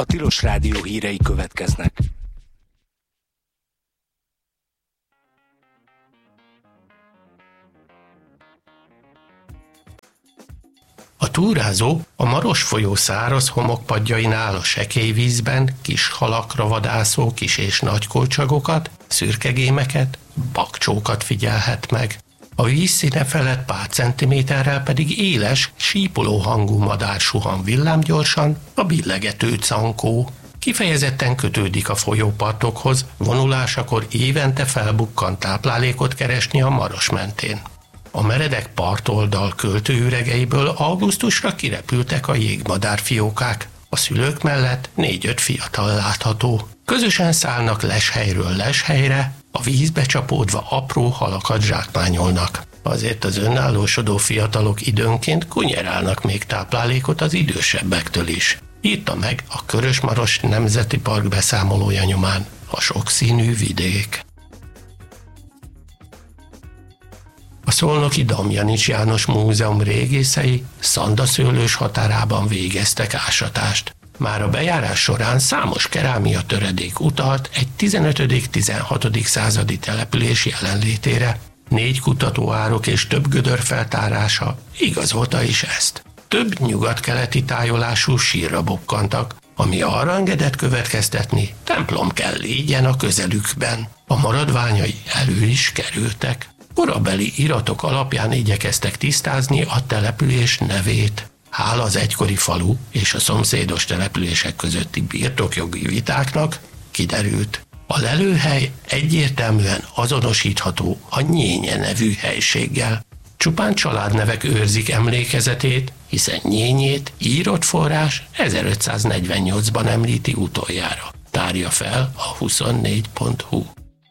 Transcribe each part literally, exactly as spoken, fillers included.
a Tilos Rádió hírei következnek. A túrázó a Maros folyó száraz homokpadjainál a sekély vízben kis halakra vadászó kis és nagy kolcsagokat, szürkegémeket, bakcsókat figyelhet meg. A vízszíne felett pár centiméterrel pedig éles, sípoló hangú madár suhan villámgyorsan, a billegető cankó. Kifejezetten kötődik a folyópartokhoz, vonulásakor évente felbukkant táplálékot keresni a Maros mentén. A meredek partoldal költőüregeiből augusztusra kirepültek a jégmadárfiókák. A szülők mellett négy-öt fiatal látható. Közösen szállnak leshelyről leshelyre, a vízbe csapódva apró halakat zsákmányolnak. Azért az önállósodó fiatalok időnként kunyerálnak még táplálékot az idősebbektől is. Írta meg a Körös-Maros Nemzeti Park beszámolója nyomán a sokszínű vidék. A szolnoki Damjanics János Múzeum régészei szandaszőlős határában végeztek ásatást. Már a bejárás során számos kerámia töredék utalt egy tizenötödik-tizenhatodik századi település jelenlétére. Négy kutatóárok és több gödör feltárása igazolta is ezt. Több nyugat-keleti tájolású sírra bukkantak, ami arra engedett következtetni, templom kell légyen a közelükben. A maradványai elő is kerültek. Korabeli iratok alapján igyekeztek tisztázni a település nevét. Hála az egykori falu és a szomszédos települések közötti birtokjogi vitáknak kiderült, a lelőhely egyértelműen azonosítható a Nyénye nevű helységgel. Csupán családnevek őrzik emlékezetét, hiszen Nyényét írott forrás ezerötszáznegyvennyolcban említi utoljára. Tárja fel a huszonnégy pont hu.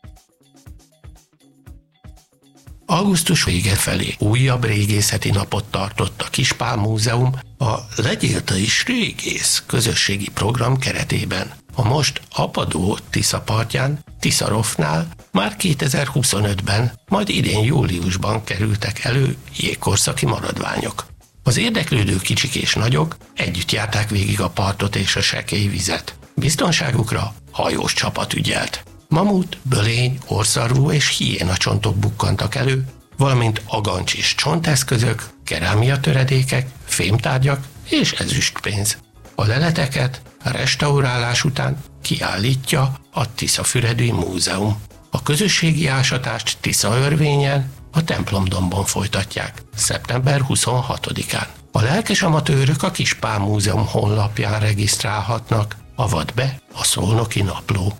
Augusztus vége felé újabb régészeti napot tartott a Kispál Múzeum a Legyél te is régész közösségi program keretében. A most apadó Tisza partján, Tiszarofnál már kétezer-huszonötben, majd idén júliusban kerültek elő jégkorszaki maradványok. Az érdeklődő kicsik és nagyok együtt járták végig a partot és a sekély vizet. Biztonságukra hajós csapat ügyelt. Mamut, bölény, orszarvú és hiénacsontok bukkantak elő, valamint agancs és csonteszközök, kerámia töredékek, fémtárgyak és ezüstpénz. A leleteket a restaurálás után kiállítja a Tiszafüredői Múzeum. A közösségi ásatást Tiszaörvényen, a templomdombon folytatják, szeptember huszonhatodikán. A lelkes amatőrök a Kispál Múzeum honlapján regisztrálhatnak, avat be a Szolnoki Napló.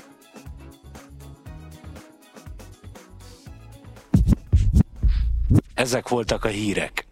Ezek voltak a hírek.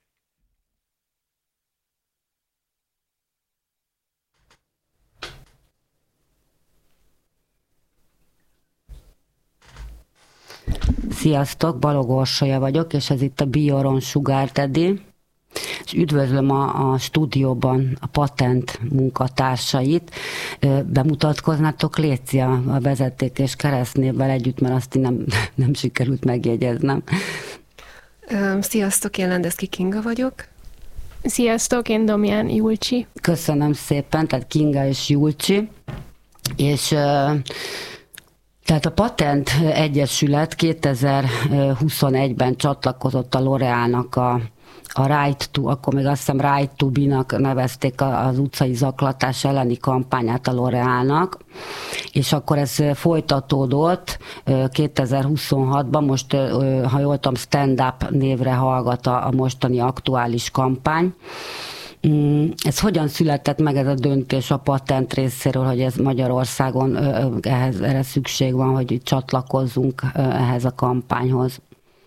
Sziasztok, Balog Orsolya vagyok, és ez itt a Bioron Sugar Daddy, és üdvözlöm a, a stúdióban a patent munkatársait. Bemutatkoznátok, léci a, a vezeték és keresztnévvel együtt, mert azt nem, nem sikerült megjegyeznem. Sziasztok, én Lendeszki Kinga vagyok. Sziasztok, én Domján Julcsi. Köszönöm szépen, tehát Kinga és Julcsi. És tehát a Patent Egyesület kétezer-huszonegyben csatlakozott a L'Oréalnak a a Right to, akkor még azt hiszem Right to Be-nak nevezték az utcai zaklatás elleni kampányát a L'Oréalnak, és akkor ez folytatódott kétezer-huszonhatban, most, ha jól tudom, Stand Up névre hallgat a mostani aktuális kampány. Ez hogyan született meg ez a döntés a patent részéről, hogy ez Magyarországon ehhez, erre szükség van, hogy csatlakozzunk ehhez a kampányhoz?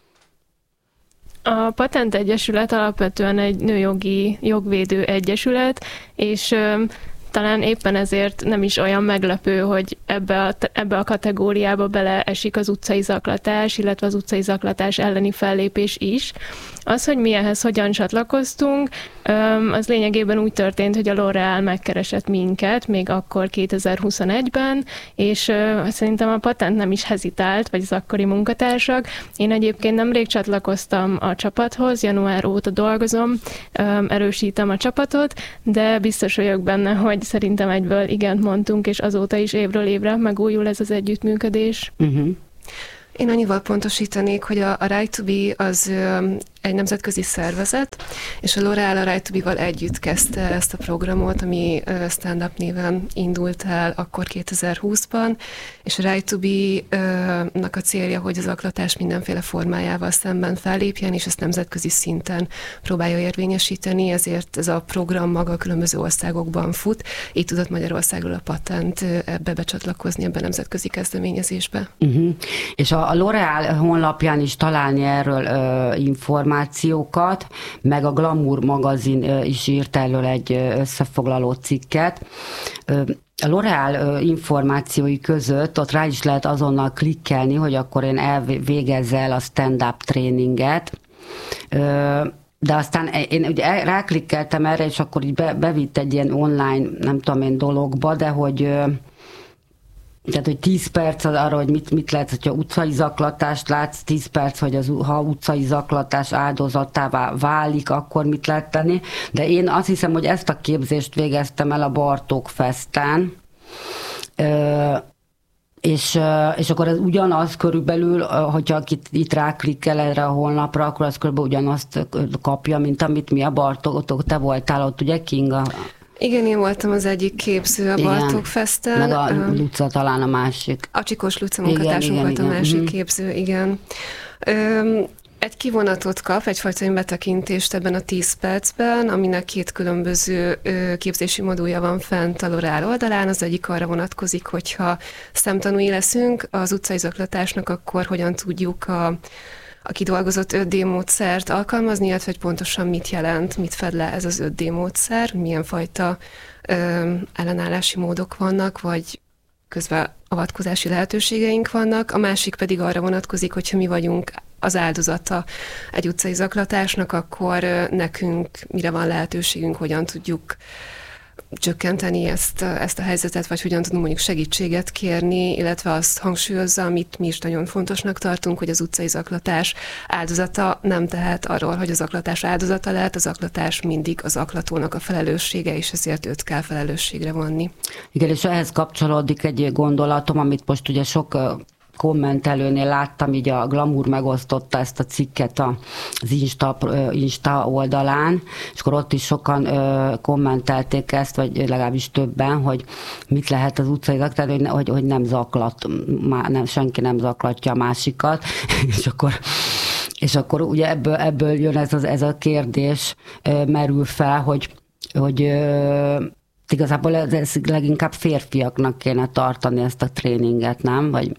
A Patent Egyesület alapvetően egy nőjogi jogvédő egyesület, és talán éppen ezért nem is olyan meglepő, hogy ebbe a, ebbe a kategóriába beleesik az utcai zaklatás, illetve az utcai zaklatás elleni fellépés is. Az, hogy mi ehhez hogyan csatlakoztunk, az lényegében úgy történt, hogy a L'Oréal megkeresett minket, még akkor kétezer-huszonegyben, és szerintem a patent nem is hezitált, vagy az akkori munkatársak. Én egyébként nemrég csatlakoztam a csapathoz, január óta dolgozom, erősítem a csapatot, de biztos vagyok benne, hogy hogy szerintem egyből igent mondtunk, és azóta is évről évre megújul ez az együttműködés. Uh-huh. Én annyival pontosítanék, hogy a, a Right to Be az ö, egy nemzetközi szervezet, és a L'Oréal a Right to Be-val együtt kezdte ezt a programot, ami ö, stand-up néven indult el akkor kétezer-húszban, és a Right to Be-nak a célja, hogy az zaklatás mindenféle formájával szemben fellépjen, és ezt nemzetközi szinten próbálja érvényesíteni, ezért ez a program maga különböző országokban fut, így tudott Magyarországról a patent ebbe becsatlakozni, ebbe a nemzetközi kezdeményezésbe. Uh-huh. És a, a L'Oréal honlapján is találni erről ö, információkat, meg a Glamour magazin ö, is írt erről egy ö, összefoglaló cikket. Ö, a L'Oréal információi között ott rá is lehet azonnal klikkelni, hogy akkor én elvégezze el a stand-up tréninget, ö, de aztán én ugye ráklikkeltem erre, és akkor így be, bevitt egy ilyen online, nem tudom én, dologba, de hogy ö, tehát, hogy tíz perc az arra, hogy mit, mit lehet, hogyha utcai zaklatást látsz, tíz perc, hogy az, ha utcai zaklatás áldozatává válik, akkor mit lehet tenni. De én azt hiszem, hogy ezt a képzést végeztem el a Bartók Festen, és, és akkor ez ugyanaz körülbelül, hogyha itt, itt ráklikkel erre a honlapra, akkor az körülbelül ugyanazt kapja, mint amit mi a Bartók, te voltál ott, ugye, Kinga? Igen, én voltam az egyik képző a Bartók Festen. Meg a Luca talán a másik. A Csikós Luca munkatársunk volt igen. a másik mm-hmm. képző, igen. Öm, egy kivonatot kap, egyfajta betekintést ebben a tíz percben, aminek két különböző ö, képzési modulja van fent a L'Oréal oldalán. Az egyik arra vonatkozik, hogyha szemtanúi leszünk az utcai zaklatásnak, akkor hogyan tudjuk a a kidolgozott öt dé módszert alkalmazni, illetve hogy pontosan mit jelent, mit fed le ez az öt dé módszer, milyen fajta ö, ellenállási módok vannak, vagy közbeavatkozási lehetőségeink vannak. A másik pedig arra vonatkozik, hogyha mi vagyunk az áldozata egy utcai zaklatásnak, akkor ö, nekünk mire van lehetőségünk, hogyan tudjuk csökkenteni ezt, ezt a helyzetet, vagy hogyan tudunk mondjuk segítséget kérni, illetve azt hangsúlyozza, amit mi is nagyon fontosnak tartunk, hogy az utcai zaklatás áldozata nem tehet arról, hogy a zaklatás áldozata lehet, a zaklatás mindig az zaklatónak a felelőssége, és ezért őt kell felelősségre vonni. Igen, és ehhez kapcsolódik egy gondolatom, amit most ugye sok kommentelőnél láttam, így a Glamour megosztotta ezt a cikket az Insta, Insta oldalán, és akkor ott is sokan kommentelték ezt, vagy legalábbis többen, hogy mit lehet az utcai zaklatás, hogy, hogy, hogy nem zaklat, nem, senki nem zaklatja a másikat, és akkor és akkor ugye ebből, ebből jön ez, az, ez a kérdés, merül fel, hogy, hogy igazából ez leginkább férfiaknak kéne tartani ezt a tréninget, nem? Vagy...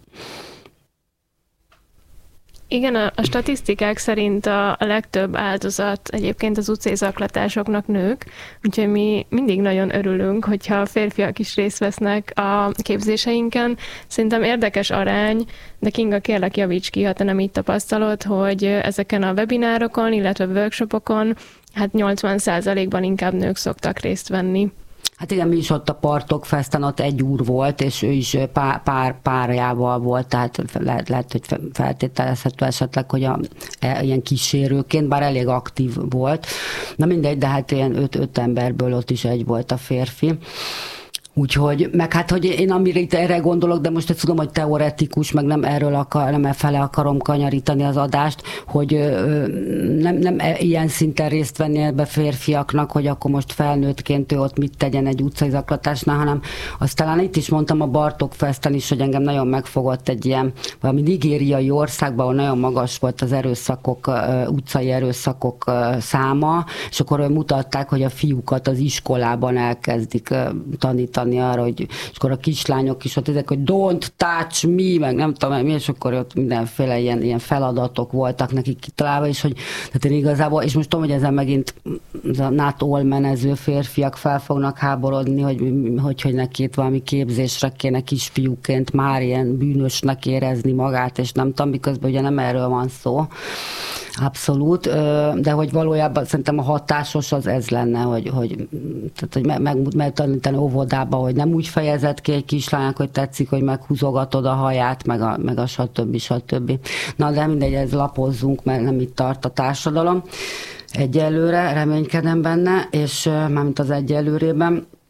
Igen, a, a statisztikák szerint a, a legtöbb áldozat egyébként az utcai zaklatásoknak nők, úgyhogy mi mindig nagyon örülünk, hogyha a férfiak is részt vesznek a képzéseinken. Szerintem érdekes arány, de Kinga, kérlek javíts ki, ha te nem így tapasztalod, hogy ezeken a webinárokon, illetve workshopokon hát nyolcvan százalékban inkább nők szoktak részt venni. Hát igen, mi is ott a Bartók Festen, ott egy úr volt, és ő is pár, pár párjával volt, tehát lehet, lehet hogy feltételezhető esetleg, hogy a, e, ilyen kísérőként, bár elég aktív volt. Na mindegy, de hát ilyen öt, öt emberből ott is egy volt a férfi. Úgyhogy, meg hát, hogy én amire itt erre gondolok, de most ezt tudom, hogy teoretikus, meg nem erről akar, nem elfele akarom kanyarítani az adást, hogy nem, nem ilyen szinten részt venni ebbe férfiaknak, hogy akkor most felnőttként ő ott mit tegyen egy utcai zaklatásnál, hanem azt talán itt is mondtam a Bartók Festen is, hogy engem nagyon megfogott egy ilyen valami nigériai országban, ahol nagyon magas volt az erőszakok, utcai erőszakok száma, és akkor mutatták, hogy a fiúkat az iskolában elkezdik tanítani arra, hogy és akkor a kislányok is ott ezek, hogy don't touch me, meg nem tudom mi, és akkor ott mindenféle ilyen, ilyen feladatok voltak nekik kitalálva, és hogy tehát én igazából, és most tudom, hogy ezen megint a not all menező férfiak fel fognak háborodni, hogy hogy, hogy neki itt valami képzésre kéne kisfiúként már ilyen bűnösnek érezni magát, és nem tudom, miközben ugye nem erről van szó. Abszolút, de hogy valójában szerintem a hatásos az ez lenne, hogy, hogy, tehát, hogy meg, meg, meg tanítani óvodába, hogy nem úgy fejezett ki egy kislánynak, hogy tetszik, hogy meghúzogatod a haját, meg a, meg a stb. stb. Na, de mindegy, ez lapozzunk, mert nem itt tart a társadalom. Egyelőre reménykedem benne, és mármint az egyelőrében.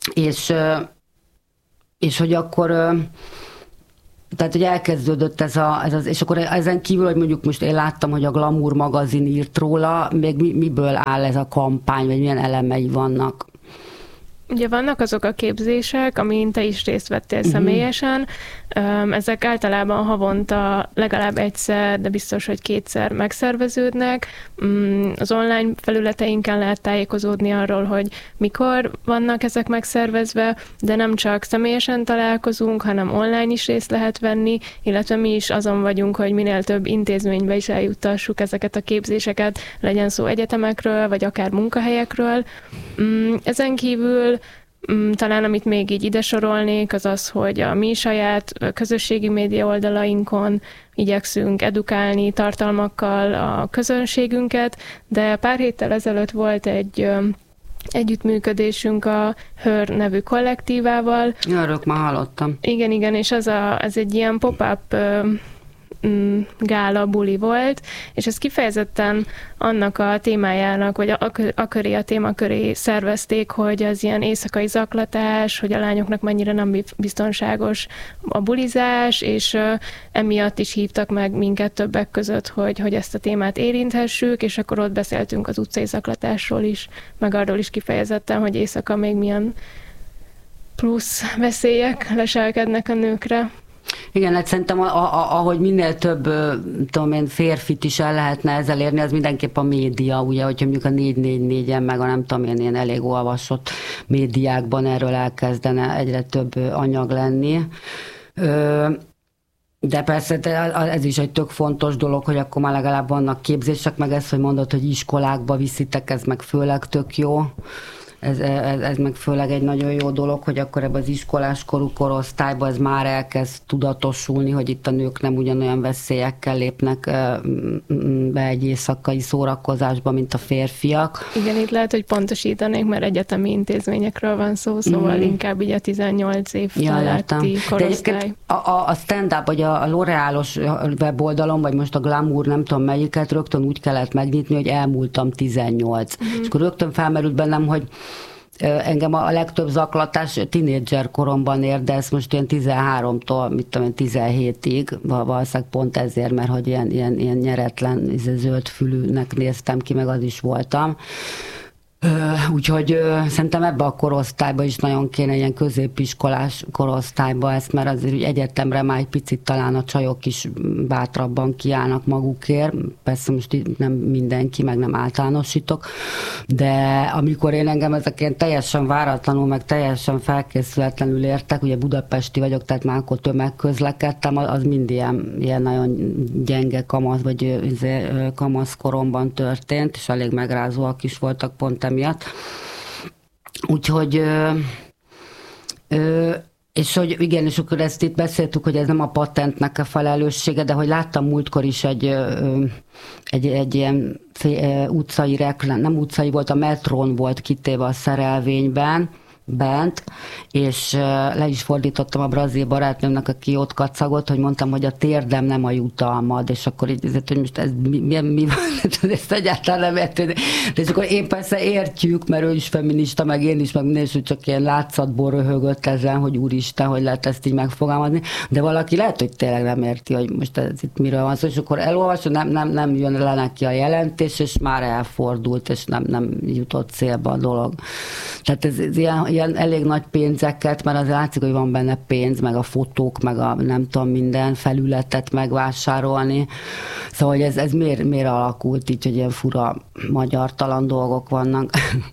és, és hogy akkor, tehát hogy elkezdődött ez, a, ez az, és akkor ezen kívül, hogy mondjuk most én láttam, hogy a Glamour magazin írt róla, még mi, miből áll ez a kampány, vagy milyen elemei vannak? Ugye vannak azok a képzések, amin te is részt vettél uh-huh. személyesen. Ezek általában havonta legalább egyszer, de biztos, hogy kétszer megszerveződnek. Az online felületeinken lehet tájékozódni arról, hogy mikor vannak ezek megszervezve, de nem csak személyesen találkozunk, hanem online is részt lehet venni, illetve mi is azon vagyunk, hogy minél több intézménybe is eljuttassuk ezeket a képzéseket, legyen szó egyetemekről, vagy akár munkahelyekről. Ezen kívül talán amit még így ide sorolnék, az az, hogy a mi saját közösségi média oldalainkon igyekszünk edukálni tartalmakkal a közönségünket, de pár héttel ezelőtt volt egy együttműködésünk a Hör nevű kollektívával. Arról már hallottam. Igen, igen, és az a, ez egy ilyen pop-up gála buli volt, és ez kifejezetten annak a témájának, vagy a, a köré, a téma köré szervezték, hogy az ilyen éjszakai zaklatás, hogy a lányoknak mennyire nem biztonságos a bulizás, és uh, emiatt is hívtak meg minket többek között, hogy, hogy ezt a témát érinthessük, és akkor ott beszéltünk az utcai zaklatásról is, meg arról is kifejezetten, hogy éjszaka még milyen plusz veszélyek leselkednek a nőkre. Igen, hát szerintem a, a, ahogy minél több tudom én, férfit is el lehetne ezzel érni, az mindenképp a média, ugye, hogyha mondjuk a négy négy négyen, meg a nem tudom én, ilyen elég olvasott médiákban erről elkezdene egyre több anyag lenni. De persze ez is egy tök fontos dolog, hogy akkor már legalább vannak képzések, meg ezt, hogy mondod, hogy iskolákba viszitek, ez meg főleg tök jó. Ez, ez, ez meg főleg egy nagyon jó dolog, hogy akkor ebben az iskoláskorú korosztályban ez már elkezd tudatosulni, hogy itt a nők nem ugyanolyan veszélyekkel lépnek be egy éjszakai szórakozásba, mint a férfiak. Igen, itt lehet, hogy pontosítanék, mert egyetemi intézményekről van szó, szóval mm. inkább így a tizennyolc év ja, alatti korosztály. A, a, a stand-up, vagy a L'Oréalos weboldalon, vagy most a Glamour, nem tudom melyiket, rögtön úgy kellett megnyitni, hogy elmúltam tizennyolc. Mm. És akkor rögtön felmerült bennem, hogy engem a legtöbb zaklatás tínédzser koromban ér, de ezt most ilyen tizenháromtól, mit tudom én, tizenhétig, valószínűleg pont ezért, mert hogy ilyen, ilyen, ilyen nyeretlen, zöld fülűnek néztem ki, meg az is voltam. Úgyhogy szerintem ebbe a korosztályba is nagyon kéne ilyen középiskolás korosztályba ezt, mert azért egyetemre már egy picit talán a csajok is bátrabban kiállnak magukért. Persze most nem mindenki, meg nem általánosítok, de amikor én engem ezek ilyen teljesen váratlanul, meg teljesen felkészületlenül értek, ugye budapesti vagyok, tehát már akkor tömegközlekedtem, az mind ilyen, ilyen nagyon gyenge kamasz, vagy kamaszkoromban történt, és elég megrázóak is voltak pont miatt. Úgyhogy ö, ö, és hogy igen, és akkor ezt itt beszéltük, hogy ez nem a patentnek a felelőssége, de hogy láttam múltkor is egy, ö, egy, egy ilyen utcai reklám, nem utcai volt, a metrón volt kitéve a szerelvényben, bent, és le is fordítottam a brazil barátnőmnek, aki ott kacagott, hogy mondtam, hogy a térdem nem a jutalmad, és akkor így, hogy most ez mi, mi, mi van, ezt egyáltalán nem érteni. De és akkor én persze értjük, mert ő is feminista, meg én is, meg minden, hogy csak ilyen látszatból röhögött ezen, hogy úristen, hogy lehet ezt így megfogalmazni, de valaki lehet, hogy tényleg nem érti, hogy most ez itt miről van szó, és akkor elolvasod, nem, nem, nem jön le neki a jelentés, és már elfordult, és nem, nem jutott célba a dolog. Tehát ez, ez ilyen, ilyen elég nagy pénzeket, mert az látszik, hogy van benne pénz, meg a fotók, meg a nem tudom, minden felületet megvásárolni. Szóval hogy ez, ez miért, miért alakult így, hogy ilyen fura magyartalan dolgok vannak?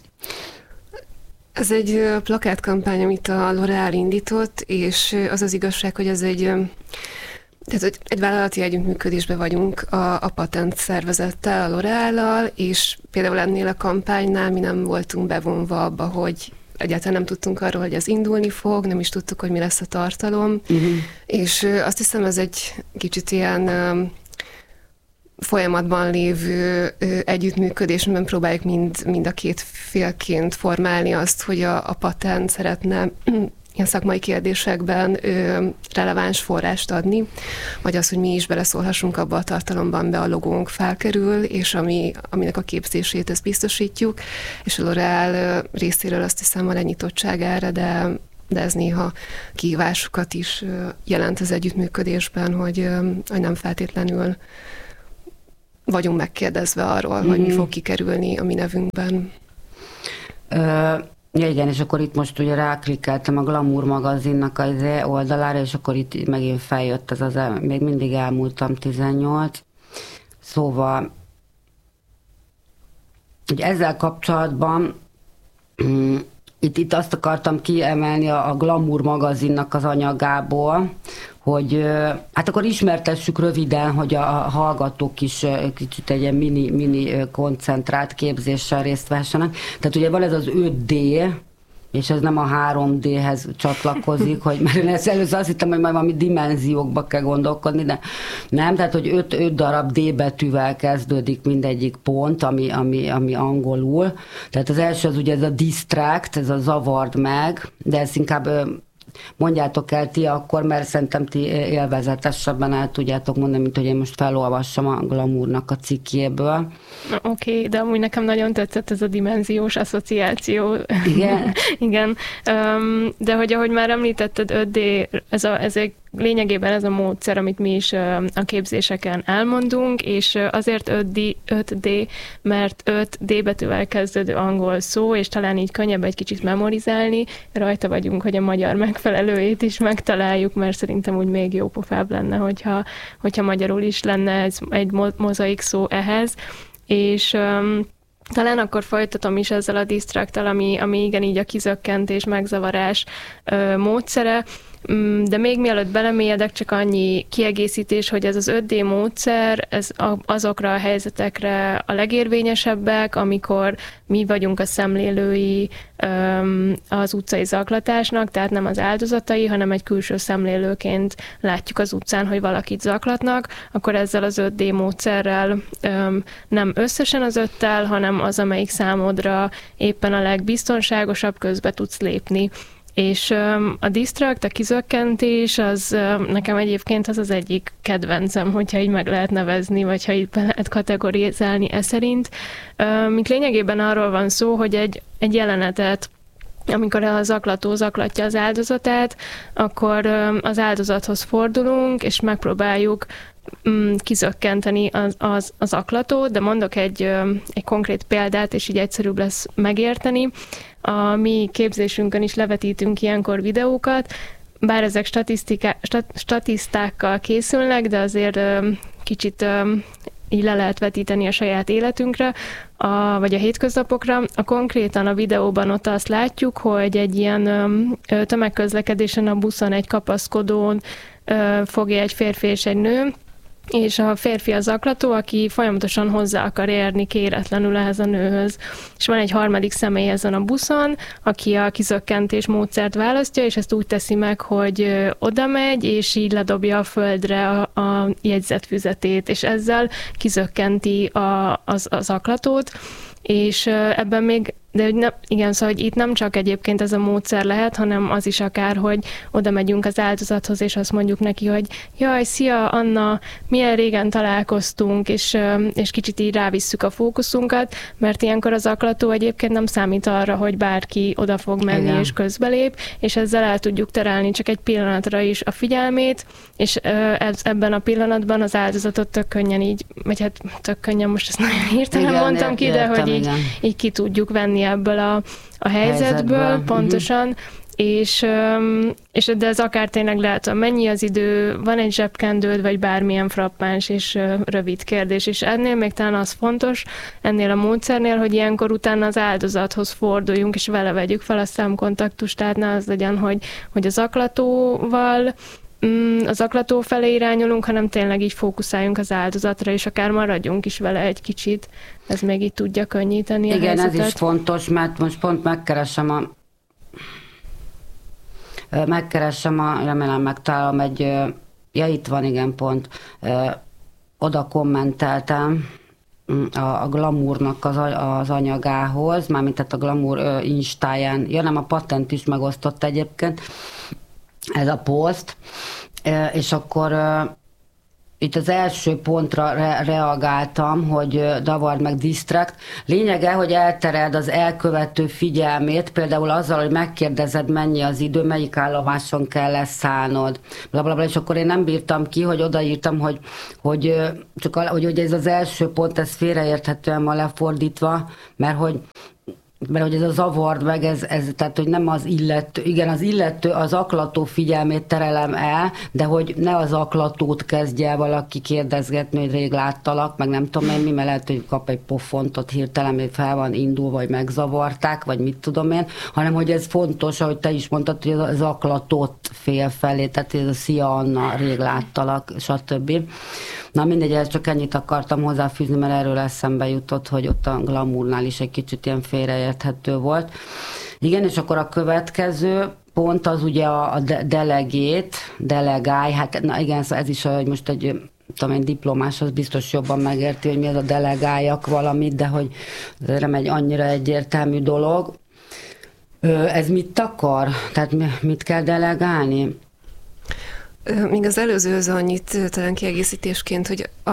Ez egy plakátkampány, amit a L'Oréal indított, és az az igazság, hogy ez egy... Tehát egy vállalati együttműködésben vagyunk a, a patent szervezettel, a L'Oréallal, és például ennél a kampánynál mi nem voltunk bevonva abba, hogy egyáltalán nem tudtunk arról, hogy ez indulni fog, nem is tudtuk, hogy mi lesz a tartalom, uh-huh. és azt hiszem, ez egy kicsit ilyen folyamatban lévő együttműködés, amiben próbáljuk mind, mind a két félként formálni azt, hogy a, a patent szeretne ilyen szakmai kérdésekben ö, releváns forrást adni, vagy az, hogy mi is beleszólhassunk abba a tartalomban, be a logónk felkerül, és ami, aminek a képzését ezt biztosítjuk, és a L'Oréal részéről azt hiszem a lenyitottság erre, de, de ez néha kihívásokat is jelent az együttműködésben, hogy, hogy nem feltétlenül vagyunk megkérdezve arról, mm-hmm. hogy mi fog kikerülni a mi nevünkben. Uh... Ja, igen, és akkor itt most ugye ráklikkeltem a Glamour magazinnak az oldalára, és akkor itt megint feljött ez az, el, még mindig elmúltam tizennyolc. Szóval, ugye ezzel kapcsolatban itt, itt azt akartam kiemelni a, a Glamour magazinnak az anyagából, hogy hát akkor ismertessük röviden, hogy a hallgatók is kicsit egy ilyen mini, mini koncentrált képzéssel részt vessenek. Tehát ugye van ez az öt dé, és ez nem a három dé-hez csatlakozik, hogy mert én először azt hittem, hogy majd valami dimenziókba kell gondolkodni, de nem, tehát hogy öt, öt darab D betűvel kezdődik mindegyik pont, ami, ami, ami angolul. Tehát az első az ugye ez a distract, ez a zavard meg, de ez inkább mondjátok el ti akkor, mert szerintem ti élvezetesebben el tudjátok mondani, mint hogy én most felolvassam a Glamournak a cikkjéből. Oké, okay, de amúgy nekem nagyon tetszett ez a dimenziós asszociáció. Igen? Igen. Um, de hogy ahogy már említetted, öt dé, ez, a, ez egy lényegében ez a módszer, amit mi is a képzéseken elmondunk, és azért öt dé, mert öt D betűvel kezdődő angol szó, és talán így könnyebb egy kicsit memorizálni. Rajta vagyunk, hogy a magyar megfelelőjét is megtaláljuk, mert szerintem úgy még jópofább lenne, hogyha, hogyha magyarul is lenne ez egy mozaik szó ehhez. És um, talán akkor folytatom is ezzel a disztraktal, ami, ami igen így a kizökkentés, megzavarás ö, módszere. De még mielőtt belemélyedek, csak annyi kiegészítés, hogy ez az öt dé módszer, ez azokra a helyzetekre a legérvényesebbek, amikor mi vagyunk a szemlélői az utcai zaklatásnak, tehát nem az áldozatai, hanem egy külső szemlélőként látjuk az utcán, hogy valakit zaklatnak, akkor ezzel az öt dé módszerrel nem összesen az öttel, hanem az, amelyik számodra éppen a legbiztonságosabb, közbe tudsz lépni. És a disztrakt, a kizökkentés, az nekem egyébként az az egyik kedvencem, hogyha így meg lehet nevezni, vagy ha így be lehet kategorizálni e szerint. Mink lényegében arról van szó, hogy egy, egy jelenetet, amikor a zaklató zaklatja az áldozatát, akkor az áldozathoz fordulunk, és megpróbáljuk kizökkenteni az, az, az zaklatót, de mondok egy, egy konkrét példát, és így egyszerűbb lesz megérteni. A mi képzésünkön is levetítünk ilyenkor videókat, bár ezek statisztiká, stat, statisztákkal készülnek, de azért kicsit így le lehet vetíteni a saját életünkre, a, vagy a hétköznapokra. A konkrétan a videóban ott azt látjuk, hogy egy ilyen tömegközlekedésen a buszon egy kapaszkodón fogja egy férfi és egy nő, és a férfi az zaklató, aki folyamatosan hozzá akar érni kéretlenül ehhez a nőhöz. És van egy harmadik személy ezen a buszon, aki a kizökkentés módszert választja, és ezt úgy teszi meg, hogy oda megy, és így ledobja a földre a, a jegyzetfüzetét, és ezzel kizökkenti a, az, az zaklatót, és ebben még, de ne, igen, szóval hogy itt nem csak egyébként ez a módszer lehet, hanem az is akár, hogy oda megyünk az áldozathoz, és azt mondjuk neki, hogy jaj, szia, Anna, milyen régen találkoztunk, és, és kicsit így rávisszük a fókuszunkat, mert ilyenkor az zaklató egyébként nem számít arra, hogy bárki oda fog menni igen. és közbelép, és ezzel el tudjuk terelni csak egy pillanatra is a figyelmét, és ez, ebben a pillanatban az áldozatot tök könnyen így, vagy hát tök könnyen, most ezt nagyon hirtelen mondtam ki, de hogy így, így ki tudjuk venni ebből a, a helyzetből, helyzetből. pontosan, uh-huh. és, és de ez akár tényleg lehet, hogy mennyi az idő, van egy zsebkendőd, vagy bármilyen frappáns és rövid kérdés, és ennél még talán az fontos, ennél a módszernél, hogy ilyenkor utána az áldozathoz forduljunk, és vele vegyük fel a szemkontaktust, tehát ne az legyen, hogy, hogy az zaklatóval az zaklató felé irányulunk, hanem tényleg így fókuszáljunk az áldozatra, és akár maradjunk is vele egy kicsit. Ez még így tudja könnyíteni a igen, helyzetet. ez is fontos, mert most pont megkeresem a megkeresem a, remélem megtalálom egy, ja itt van, igen, pont, oda kommenteltem a, a glamournak az, az anyagához, mármint tehát a glamour instáján, ja nem, a patent is megosztott egyébként, ez a poszt, és akkor itt az első pontra re- reagáltam, hogy davard meg disztrakt. Lényege, hogy eltereld az elkövető figyelmét, például azzal, hogy megkérdezed, mennyi az idő, melyik állomáson kell leszállnod. Blablabla, és akkor én nem bírtam ki, hogy odaírtam, hogy, hogy, csak, hogy, hogy ez az első pont, ez félreérthetően van lefordítva, mert hogy mert hogy ez a zavard meg, ez, ez, tehát hogy nem az illető, igen, az illető, az aklató figyelmét terelem el, de hogy ne az aklatót kezdje el valaki kérdezgetni, hogy rég láttalak, meg nem tudom én mi, mert lehet, hogy kap egy pofontot hirtelen, hogy fel van indulva, vagy megzavarták, vagy mit tudom én, hanem hogy ez fontos, ahogy te is mondtad, hogy az aklatót fél felé, tehát ez a szia Anna, rég láttalak, stb. Na mindegy, ezt csak ennyit akartam hozzáfűzni, mert erről eszembe jutott, hogy ott a glamournál is egy kicsit ilyen félreérthető volt. Igen, és akkor a következő pont az ugye a delegét, delegálj, hát na igen, ez is, hogy most egy tudom én, diplomás, az biztos jobban megérti, hogy mi az a delegáljak valamit, de hogy ez nem egy annyira egyértelmű dolog. Ez mit akar? Tehát mit kell delegálni? Még az előzőhöz annyit talán kiegészítésként, hogy a,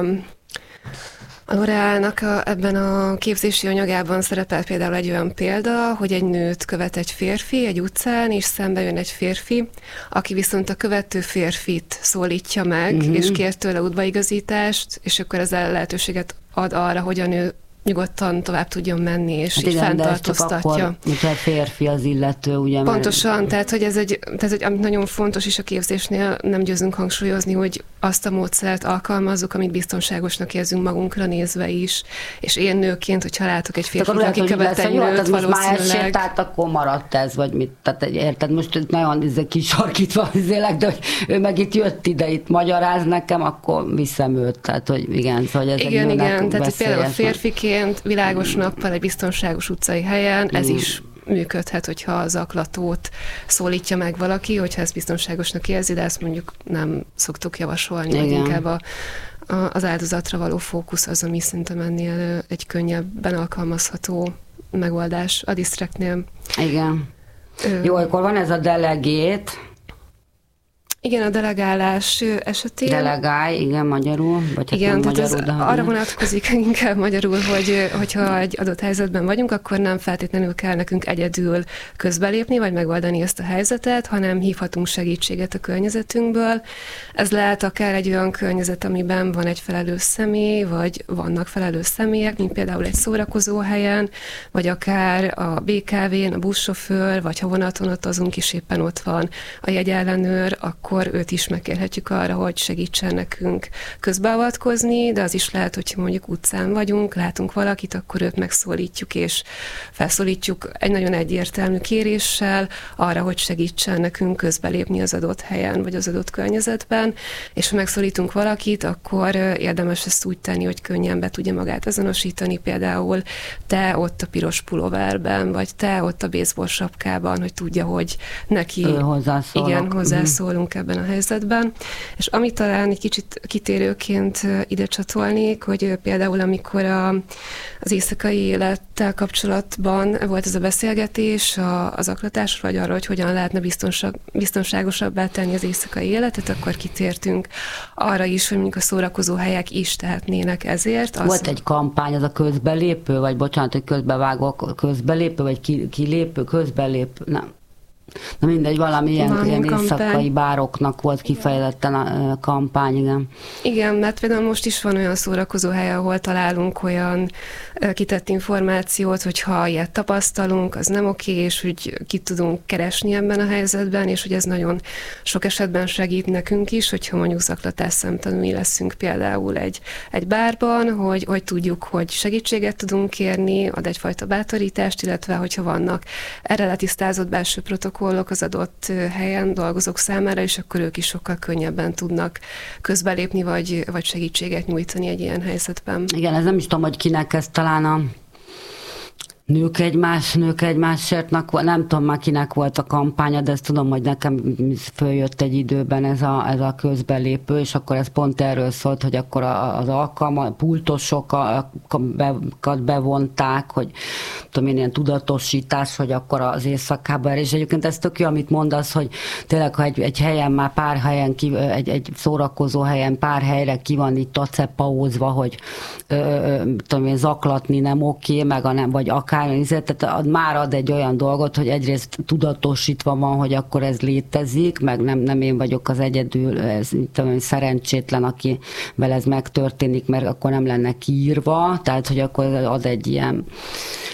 a L'Oréalnak a, ebben a képzési anyagában szerepel például egy olyan példa, hogy egy nőt követ egy férfi egy utcán, és szembe jön egy férfi, aki viszont a követő férfit szólítja meg, uh-huh. és kér tőle útbaigazítást, és akkor ezzel lehetőséget ad arra, hogy a nő nyugodtan tovább tudjon menni, és hát így igen, fenntartóztatja. Akkor, hogyha férfi az illető, ugye? Pontosan, mert... tehát hogy ez egy, tehát, hogy amit nagyon fontos is a képzésnél, nem győzünk hangsúlyozni, hogy azt a módszert alkalmazzuk, amit biztonságosnak érzünk magunkra nézve is, és én nőként, hogyha látok egy férfit, aki követ egy nőt, valószínűleg... Már elsétált, akkor maradt ez, vagy mit? Tehát érted, most nagyon kisarkítva azért, de hogy ő meg itt jött ide, itt magyaráz nekem, akkor viszem őt, tehát hogy igen, szóval ez igen, igen, tehát például a férfiként világos nappal egy biztonságos utcai helyen, ez is működhet, hogyha az zaklatót szólítja meg valaki, hogyha ezt biztonságosnak érzi, de ezt mondjuk nem szoktuk javasolni, hogy inkább a, a, az áldozatra való fókusz az, ami szerintem ennél egy könnyebben alkalmazható megoldás a disztrektnél. Igen. Ö, Jó, akkor van ez a delegét. Igen, a delegálás esetén... Delegálj, igen, magyarul. Vagy igen, tehát magyarul, de arra vonatkozik inkább magyarul, hogy, hogyha egy adott helyzetben vagyunk, akkor nem feltétlenül kell nekünk egyedül közbelépni, vagy megoldani ezt a helyzetet, hanem hívhatunk segítséget a környezetünkből. Ez lehet akár egy olyan környezet, amiben van egy felelős személy, vagy vannak felelős személyek, mint például egy szórakozóhelyen, vagy akár a bé ká vén, a buszsofőr, vagy ha vonaton utazunk, és éppen ott van a jegyellenőr, akkor őt is megkérhetjük arra, hogy segítsen nekünk közbeavatkozni, de az is lehet, hogyha mondjuk utcán vagyunk, látunk valakit, akkor őt megszólítjuk, és felszólítjuk egy nagyon egyértelmű kéréssel arra, hogy segítsen nekünk közbelépni az adott helyen, vagy az adott környezetben, és ha megszólítunk valakit, akkor érdemes ezt úgy tenni, hogy könnyen be tudja magát azonosítani, például te ott a piros pulóverben, vagy te ott a baseball sapkában, hogy tudja, hogy neki igen, hozzászólunk ebben a helyzetben. És amit talán egy kicsit kitérőként ide csatolnék, hogy például amikor a, az éjszakai élettel kapcsolatban volt ez a beszélgetés a, az zaklatásról, vagy arról, hogy hogyan lehetne biztonság, biztonságosabbá tenni az éjszakai életet, akkor kitértünk arra is, hogy mondjuk a szórakozó helyek is tehetnének ezért. Az... Volt egy kampány, az a közbelépő, vagy bocsánat, hogy közbevágok, közbelépő, vagy kilépő, közbelépő, nem. Na mindegy, valami ilyen, ilyen éjszakai bároknak volt kifejezetten a kampány, igen. Igen, mert például most is van olyan szórakozó hely, ahol találunk olyan kitett információt, hogy ha ilyet tapasztalunk, az nem oké, és hogy ki tudunk keresni ebben a helyzetben, és hogy ez nagyon sok esetben segít nekünk is, hogyha mondjuk zaklatás szemtanúi leszünk például egy, egy bárban, hogy, hogy tudjuk, hogy segítséget tudunk kérni, ad egyfajta bátorítást, illetve hogyha vannak erre letisztázott belső protokollok az adott helyen dolgozók számára, és akkor ők is sokkal könnyebben tudnak közbelépni, vagy, vagy segítséget nyújtani egy ilyen helyzetben. Igen, ez nem is tudom, hogy kinek ez talán a Nők egymás, nők egymásértnak, nem tudom már kinek volt a kampánya, de ezt tudom, hogy nekem följött egy időben ez a, ez a közbelépő, és akkor ez pont erről szólt, hogy akkor az alkalma, pultosokat bevonták, hogy tudom én, ilyen tudatosítás, hogy akkor az éjszakában, és egyébként ez tök jó, amit mondasz, hogy tényleg, ha egy, egy helyen már pár helyen, ki, egy, egy szórakozó helyen pár helyre ki van itt tacepaózva, hogy ö, ö, tudom én, zaklatni nem oké, meg a nem, vagy akár tehát már ad egy olyan dolgot, hogy egyrészt tudatosítva van, hogy akkor ez létezik, meg nem, nem én vagyok az egyedül, ez tudom, szerencsétlen, akivel ez megtörténik, mert akkor nem lenne kiírva, tehát hogy akkor ad egy ilyen